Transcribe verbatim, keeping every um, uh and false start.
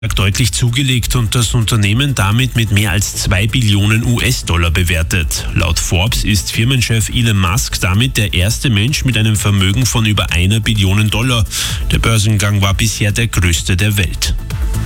deutlich zugelegt und das Unternehmen damit mit mehr als zwei Billionen U S-Dollar bewertet. Laut Forbes ist Firmenchef Elon Musk damit der erste Mensch mit einem Vermögen von über einer Billion Dollar. Der Börsengang war bisher der größte der Welt.